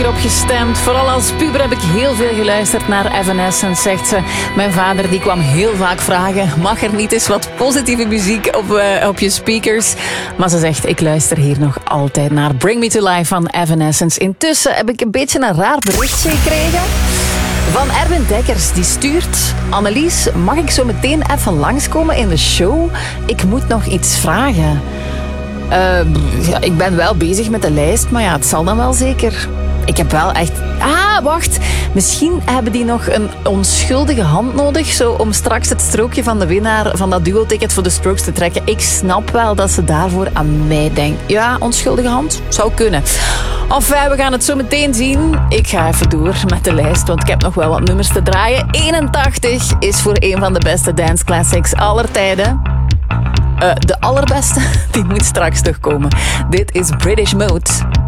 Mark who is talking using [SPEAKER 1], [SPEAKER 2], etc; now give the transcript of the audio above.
[SPEAKER 1] hierop gestemd. Vooral als puber heb ik heel veel geluisterd naar Evanescence, zegt ze. Mijn vader die kwam heel vaak vragen, mag er niet eens wat positieve muziek op je speakers? Maar ze zegt, ik luister hier nog altijd naar. Bring Me To Life van Evanescence. Intussen heb ik een beetje een raar berichtje gekregen van Erwin Dekkers. Die stuurt: Annelies, mag ik zo meteen even langskomen in de show? Ik moet nog iets vragen. Ja, ik ben wel bezig met de lijst, maar ja, het zal dan wel zeker. Ik heb wel echt... wacht. Misschien hebben die nog een onschuldige hand nodig, zo om straks het strookje van de winnaar van dat duo-ticket voor de Strokes te trekken. Ik snap wel dat ze daarvoor aan mij denkt. Ja, onschuldige hand? Zou kunnen. Enfin, we gaan het zo meteen zien. Ik ga even door met de lijst, want ik heb nog wel wat nummers te draaien. 81 is voor een van de beste dance classics aller tijden. De allerbeste, die moet straks terugkomen. Dit is British Mode.